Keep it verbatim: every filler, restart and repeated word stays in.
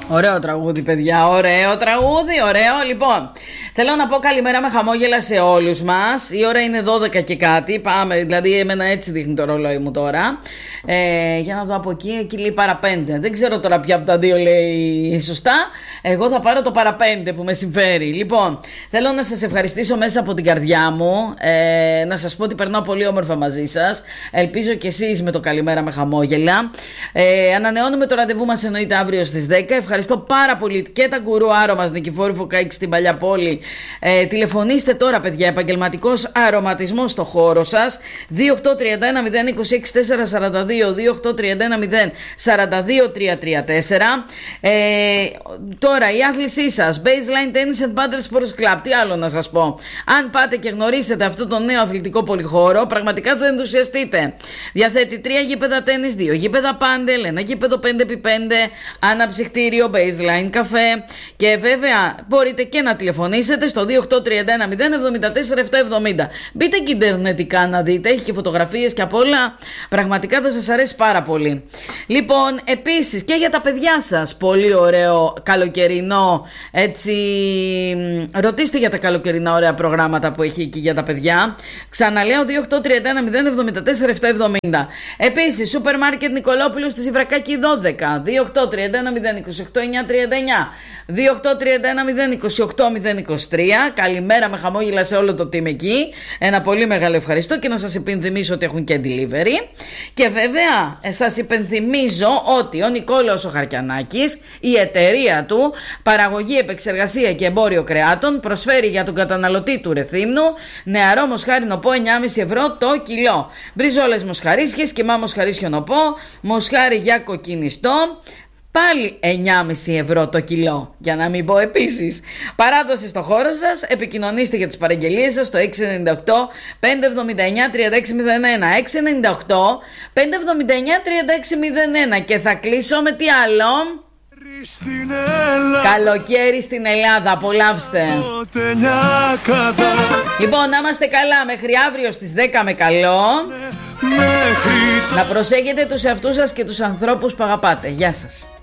Ωραίο τραγούδι, παιδιά, ωραίο τραγούδι, ωραίο. Λοιπόν, θέλω να πω καλημέρα με χαμόγελα σε όλους μας. Η ώρα είναι δώδεκα και κάτι, πάμε, δηλαδή εμένα έτσι δείχνει το ρολόι μου τώρα. ε, Για να δω από εκεί, εκεί λέει παραπέντε. Δεν ξέρω τώρα ποια από τα δύο λέει σωστά. Εγώ θα πάρω το παραπέντε που με συμφέρει. Λοιπόν, θέλω να σας ευχαριστήσω μέσα από την καρδιά μου, ε, να σας πω ότι περνάω πολύ όμορφα μαζί σας. Ελπίζω και εσείς με το καλημέρα με χαμόγελα. ε, Ανανεώνουμε το ραντεβού μας, εννοείται αύριο στις δέκα. Ευχαριστώ πάρα πολύ και τα γκουρού άρωμας Νικηφόρου Φωκάκη στην Παλιά Πόλη. ε, Τηλεφωνήστε τώρα, παιδιά, επαγγελματικός αρωματισμός στο χώρο σας. Δύο οκτώ τρία ένα μηδέν είκοσι έξι τέσσερα σαράντα δύο, δύο οκτώ τρία ένα μηδέν σαράντα δύο τρία τρία τέσσερα. ε, Τώρα η άθλησή σας, Baseline Tennis and Paddle Sports Club. Τι άλλο να σας πω. Αν πάτε και γνωρίσετε αυτό το νέο αθλητικό πολυχώρο, πραγματικά θα ενθουσιαστείτε. Διαθέτει τρία γήπεδα τένις, δύο γήπεδα πάντελ, ένα γήπεδο πέντε επί πέντε, αναψυχτήριο, Baseline καφέ. Και βέβαια μπορείτε και να τηλεφωνήσετε στο δύο οκτώ τρία ένα μηδέν εβδομήντα τέσσερα επτακόσια εβδομήντα. Μπείτε και ιντερνετικά να δείτε, έχει και φωτογραφίες και απ' όλα. Πραγματικά θα σας αρέσει πάρα πολύ. Λοιπόν, επίσης και για τα παιδιά σας, πολύ ωραίο καλοκαιρινό, έτσι, ρωτήστε για τα καλοκαιρινά ωραία προγράμματα που έχει εκεί για τα παιδιά. Ξαναλέω, δύο οκτώ τρία ένα μηδέν εβδομήντα τέσσερα επτακόσια εβδομήντα. Επίσης, Σούπερ Μάρκετ Νικολόπουλος στη Σιβρακάκη δώδεκα, δύο οκτώ τρία ένα μηδέν είκοσι οκτώ εννιακόσια τριάντα εννιά, δύο οκτώ τρία ένα μηδέν είκοσι οκτώ μηδέν είκοσι τρία. Καλημέρα με χαμόγελα σε όλο το team εκεί. Ένα πολύ μεγάλο ευχαριστώ και να σας υπενθυμίσω ότι έχουν και delivery. Και βέβαια σας υπενθυμίζω ότι ο Νικόλαος ο Χαρκιανάκης, η εταιρεία του παραγωγή, επεξεργασία και εμπόριο κρεάτων, προσφέρει για τον καταναλωτή του Ρεθύμνου νεαρό μοσχάρι πω εννιά κόμμα πέντε ευρώ το κιλό. Μπριζόλες μοσχαρίσιες, κιμά μοσχαρίσιο νοπό, μοσχάρι για κοκκινιστό, πάλι εννιά κόμμα πέντε ευρώ το κιλό. Για να μην πω επίσης. Παράδοση στο χώρο σας, επικοινωνήστε για τις παραγγελίες σας στο έξι εννιά οκτώ πέντε εβδομήντα εννιά τριάντα έξι μηδέν ένα, έξι εννιά οκτώ πέντε εβδομήντα εννιά τριάντα έξι μηδέν ένα. Και θα κλείσω με τι άλλο. Καλοκαίρι στην Ελλάδα, απολαύστε. Λοιπόν, να είμαστε καλά μέχρι αύριο στις δέκα με καλό. Να προσέχετε τους εαυτούς σας και τους ανθρώπους που αγαπάτε. Γεια σας.